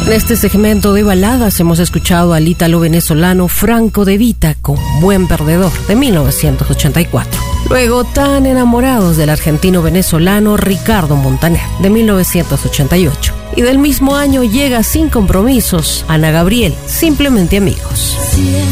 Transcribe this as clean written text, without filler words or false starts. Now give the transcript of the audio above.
En este segmento de baladas hemos escuchado al ítalo venezolano Franco De Vita con Buen Perdedor de 1984. Luego, Tan enamorados del argentino venezolano Ricardo Montaner de 1988. Y del mismo año llega Sin Compromisos Ana Gabriel, Simplemente Amigos.